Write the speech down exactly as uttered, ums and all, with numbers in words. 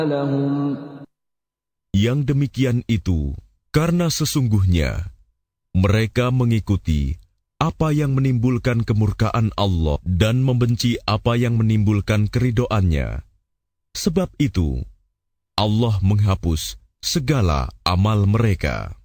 لهم Yang demikian itu karena sesungguhnya mereka mengikuti apa yang menimbulkan kemurkaan Allah dan membenci apa yang menimbulkan keridhoannya. Sebab itu Allah menghapus segala amal mereka.